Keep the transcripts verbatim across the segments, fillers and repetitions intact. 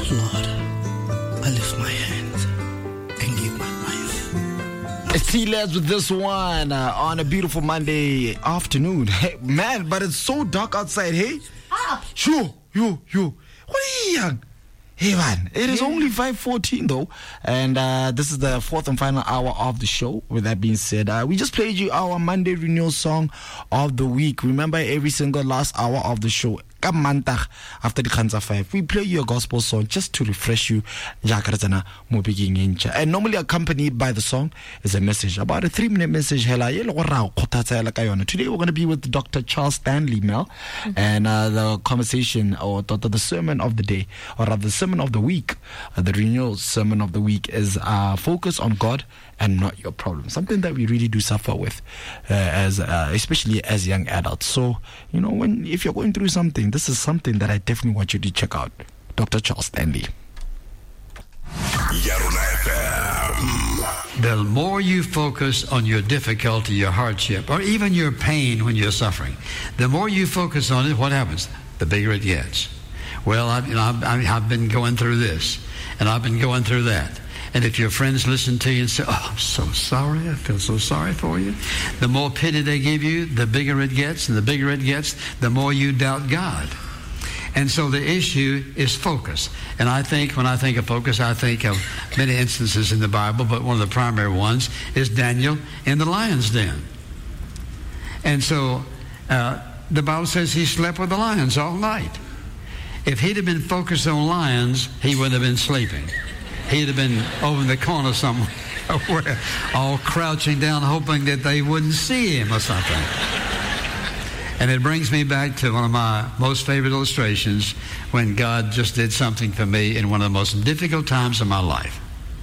Lord, I lift my hands and give my life. It's T-Labs with this one uh, on a beautiful Monday afternoon. Hey, man, but it's so dark outside, hey? Ah. Sure, you, you. What are you young? Hey, man, it is only five fourteen, though, and uh, this is the fourth and final hour of the show. With that being said, uh, we just played you our Monday Renewal song of the week. Remember, every single last hour of the show, after the Khanza five, we play you a gospel song just to refresh you. And normally accompanied by the song is a message, about a three-minute message. Today we're going to be with Doctor Charles Stanley Mel, and uh, the conversation, or the, the sermon of the day, or rather the sermon of the week, uh, the renewal sermon of the week is uh, focus on God and not your problem. Something that we really do suffer with, uh, as uh, especially as young adults. So, you know, when if you're going through something, this is something that I definitely want you to check out. Doctor Charles Stanley. The more you focus on your difficulty, your hardship, or even your pain when you're suffering, the more you focus on it, what happens? The bigger it gets. Well, I've, you know, I've, I've been going through this, and I've been going through that. And if your friends listen to you and say, oh, I'm so sorry, I feel so sorry for you, the more pity they give you, the bigger it gets, and the bigger it gets, the more you doubt God. And so the issue is focus. And I think, when I think of focus, I think of many instances in the Bible, but one of the primary ones is Daniel in the lion's den. And so uh, the Bible says he slept with the lions all night. If he'd have been focused on lions, he wouldn't have been sleeping. He'd have been over in the corner somewhere, all crouching down, hoping that they wouldn't see him or something. And it brings me back to one of my most favorite illustrations when God just did something for me in one of the most difficult times of my life.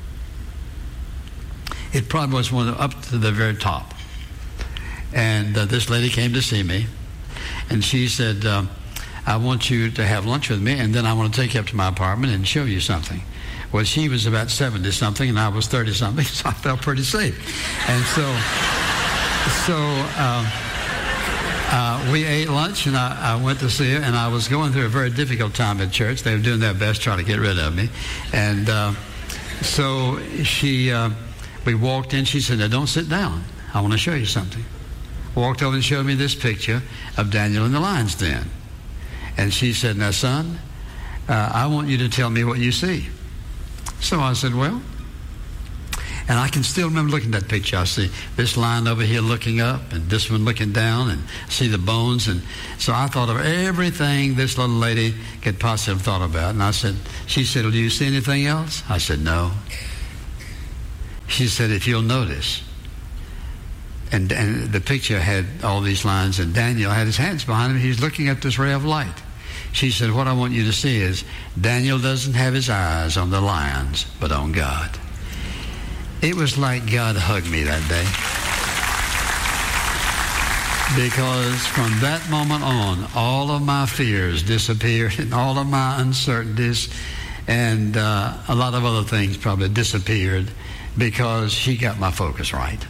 It probably was one of the, up to the very top. And uh, this lady came to see me, and she said, uh, I want you to have lunch with me, and then I want to take you up to my apartment and show you something. Well, she was about seventy-something, and I was thirty-something, so I felt pretty safe. And so, so uh, uh, we ate lunch, and I, I went to see her, and I was going through a very difficult time at church. They were doing their best trying to get rid of me. And uh, so she, uh, we walked in. She said, now, don't sit down. I want to show you something. Walked over and showed me this picture of Daniel in the lion's den. And she said, now, son, uh, I want you to tell me what you see. So I said, well, and I can still remember looking at that picture. I see this lion over here looking up and this one looking down, and see the bones. And so I thought of everything this little lady could possibly have thought about. And I said, she said, well, do you see anything else? I said, no. She said, if you'll notice. And, and the picture had all these lines, and Daniel had his hands behind him. He's looking at this ray of light. She said, what I want you to see is Daniel doesn't have his eyes on the lions, but on God. It was like God hugged me that day. Because from that moment on, all of my fears disappeared, and all of my uncertainties, and uh, a lot of other things probably disappeared, because she got my focus right.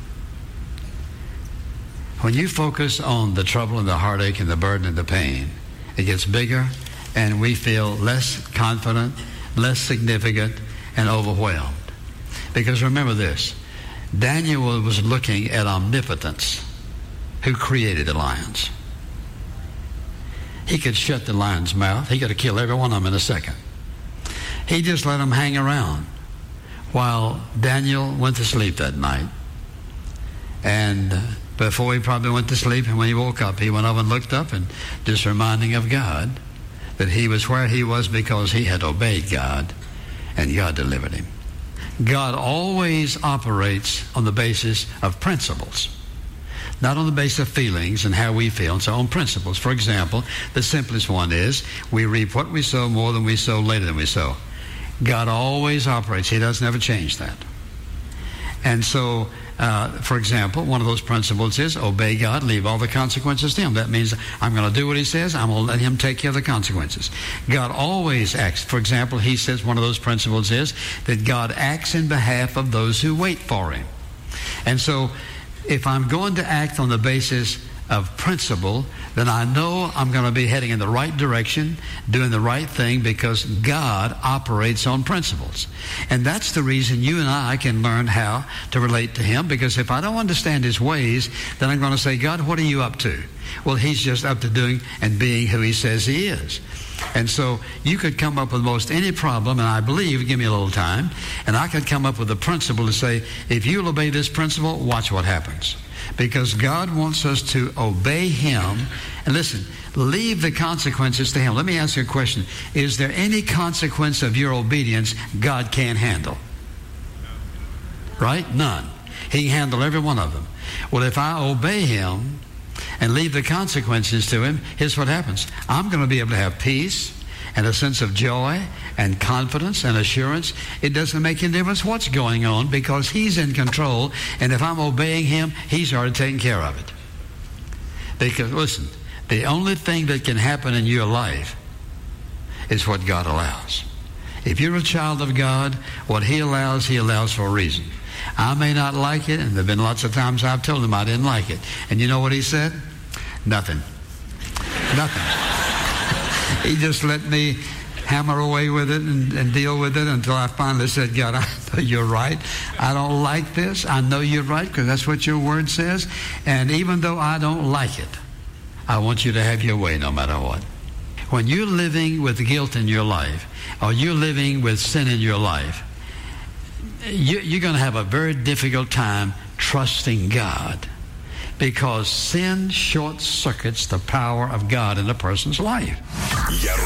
When you focus on the trouble and the heartache and the burden and the pain, it gets bigger, and we feel less confident, less significant, and overwhelmed. Because remember this, Daniel was looking at omnipotence, who created the lions. He could shut the lion's mouth. He could have killed every one of them in a second. He just let them hang around while Daniel went to sleep that night. And before he probably went to sleep, and when he woke up, he went over and looked up, and just reminding of God that he was where he was because he had obeyed God, and God delivered him. God always operates on the basis of principles, not on the basis of feelings and how we feel, and so on principles. For example, the simplest one is we reap what we sow more than we sow, later than we sow. God always operates. He doesn't ever change that. And so, uh, for example, one of those principles is obey God, leave all the consequences to him. That means I'm going to do what he says. I'm going to let him take care of the consequences. God always acts. For example, he says one of those principles is that God acts in behalf of those who wait for him. And so if I'm going to act on the basis of principle, then I know I'm going to be heading in the right direction, doing the right thing, because God operates on principles. And that's the reason you and I can learn how to relate to him, because if I don't understand his ways, then I'm going to say, God, what are you up to? Well, he's just up to doing and being who he says he is. And so you could come up with most any problem, and I believe, give me a little time, and I could come up with a principle to say, if you'll obey this principle, watch what happens. Because God wants us to obey him. And listen, leave the consequences to him. Let me ask you a question. Is there any consequence of your obedience God can't handle? Right? None. He can handle every one of them. Well, if I obey him and leave the consequences to him, here's what happens. I'm going to be able to have peace and a sense of joy and confidence and assurance. It doesn't make any difference what's going on, because he's in control, and if I'm obeying him, he's already taken care of it. Because, listen, the only thing that can happen in your life is what God allows. If you're a child of God, what he allows, he allows for a reason. I may not like it, and there have been lots of times I've told him I didn't like it. And you know what he said? Nothing. Nothing. He just let me hammer away with it and, and deal with it until I finally said, God, I know you're right. I don't like this. I know you're right, because that's what your word says. And even though I don't like it, I want you to have your way no matter what. When you're living with guilt in your life, or you're living with sin in your life, you, you're going to have a very difficult time trusting God, because sin short-circuits the power of God in a person's life.